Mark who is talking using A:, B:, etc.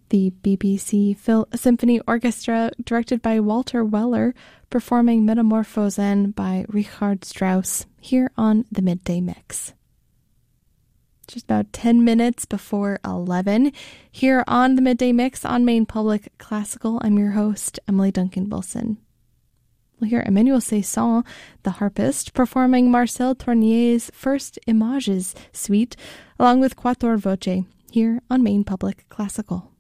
A: The BBC Symphony Orchestra, directed by Walter Weller, performing Metamorphosen by Richard Strauss, here on the Midday Mix. Just about 10 minutes before 11, here on the Midday Mix on Maine Public Classical. I'm your host, Emily Duncan Wilson. We'll hear Emmanuel Saison, the harpist, performing Marcel Tournier's First Images Suite, along with Quatuor Voce, here on Maine Public Classical.